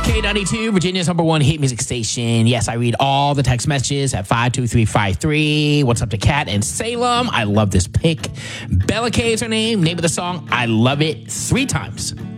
K92, Virginia's number one hit music station. Yes, I read all the text messages at 52353. What's up to Kat and Salem? I love this pick. Bella K is her name. Name of the song, I love it 3 times.